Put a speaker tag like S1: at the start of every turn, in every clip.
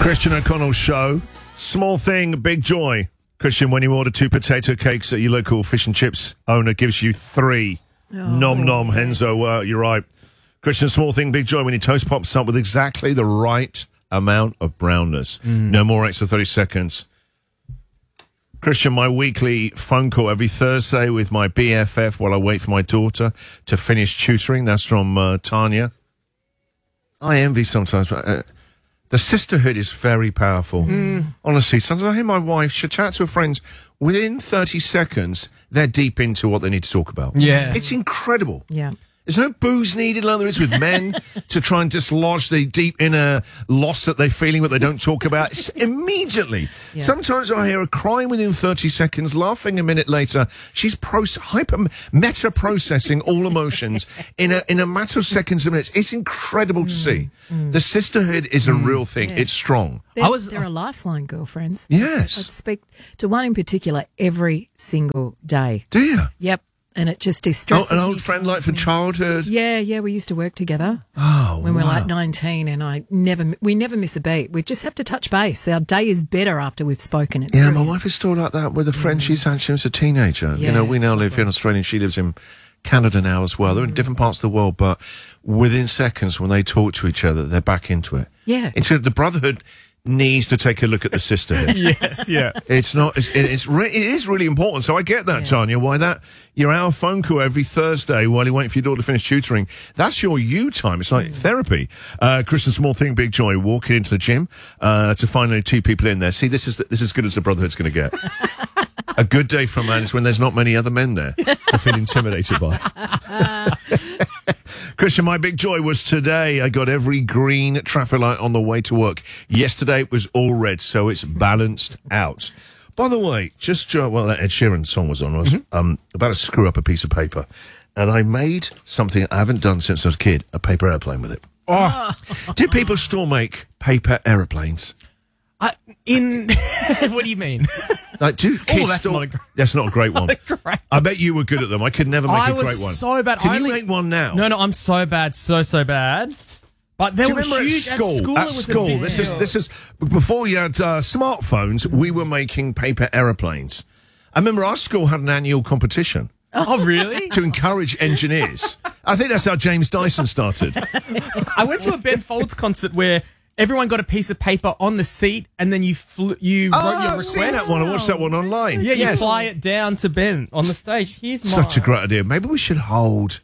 S1: Christian O'Connell Show. Small thing, big joy. Christian, when you order 2 potato cakes at your local fish and chips owner gives you 3. Nom nom, Henzo, you're right. Christian, small thing, big joy when your toast pops up with exactly the right amount of brownness. No more extra 30 seconds. Christian, my weekly phone call every Thursday with my BFF while I wait for my daughter to finish tutoring. That's from Tanya. I envy sometimes. The sisterhood is very powerful. Honestly, sometimes I hear my wife, she'll chat to her friends. Within 30 seconds, they're deep into what they need to talk about.
S2: Yeah.
S1: It's incredible.
S2: Yeah.
S1: There's no booze needed like there is with men to try and dislodge the deep inner loss that they're feeling, what they don't talk about. It's immediately. Yeah. Sometimes I hear her crying within 30 seconds, laughing a minute later. She's meta-processing all emotions in a matter of seconds and minutes. It's incredible to see. The sisterhood is a real thing. Yeah. It's strong.
S3: They're a lifeline, girlfriends.
S1: Yes.
S3: I speak to one in particular every single day.
S1: Do you?
S3: Yep. And it just distresses me.
S1: An old friend like from childhood?
S3: Yeah, we used to work together.
S1: Oh,
S3: when we were like 19, and we never miss a beat. We just have to touch base. Our day is better after we've spoken. It's
S1: my wife is still like that with a friend she's had since she was a teenager.
S3: Yeah,
S1: we now live here in Australia and she lives in Canada now as well. They're in different parts of the world, but within seconds when they talk to each other, they're back into it.
S3: Yeah.
S1: The brotherhood needs to take a look at the sisterhood.
S2: Yes, yeah.
S1: It is really important. So I get that, Tanya, why your hour phone call every Thursday while you wait for your daughter to finish tutoring, that's your you time. It's like therapy. Christian, small thing, big joy, walking into the gym to find only 2 people in there. See, this is as good as the brotherhood's going to get. A good day for a man is when there's not many other men there to feel intimidated by. Christian, my big joy was today. I got every green traffic light on the way to work. Yesterday it was all red, so it's balanced out. By the way, that Ed Sheeran song was on. I was about to screw up a piece of paper, and I made something I haven't done since I was a kid, a paper airplane with it.
S2: Oh.
S1: Do people still make paper airplanes?
S2: What do you mean?
S1: Like, do kids still... That's not a great one. I bet you were good at them. I could never make a great one.
S2: I was so bad.
S1: Can you make one now?
S2: No, I'm so bad, so bad. But there were huge
S1: at school. At school, this is before you had smartphones. We were making paper aeroplanes. I remember our school had an annual competition.
S2: Oh, really?
S1: To encourage engineers. I think that's how James Dyson started.
S2: I went to a Ben Folds concert where everyone got a piece of paper on the seat, and then you wrote your request.
S1: I've seen that one. I watched that one online.
S2: Yeah, you fly it down to Ben on the stage. Here's mine.
S1: Such a great idea. Maybe we should hold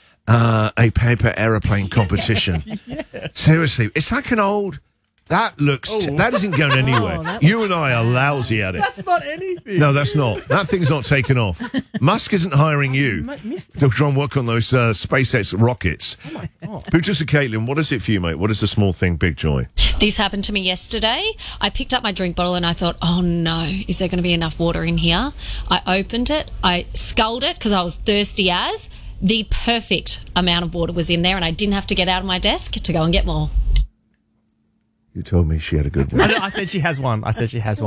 S1: a paper aeroplane competition.
S2: Yes.
S1: Seriously, it's like an old... That isn't going anywhere. You and I are lousy at it.
S2: That's not anything.
S1: No, that's not. That thing's not taken off. Musk isn't hiring you to try and work on those SpaceX rockets.
S2: Oh, my God.
S1: Producer Caitlin, what is it for you, mate? What is the small thing, big joy?
S4: This happened to me yesterday. I picked up my drink bottle and I thought, oh no, is there going to be enough water in here? I opened it. I sculled it because I was thirsty as. The perfect amount of water was in there and I didn't have to get out of my desk to go and get more.
S1: You told me she had a good one.
S2: I said she has one.
S4: That's a good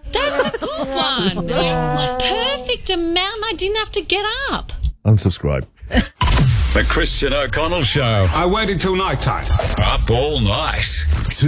S4: one. Perfect amount. I didn't have to get up.
S1: Unsubscribe.
S5: The Christian O'Connell Show.
S6: I waited till night time.
S5: Up all night.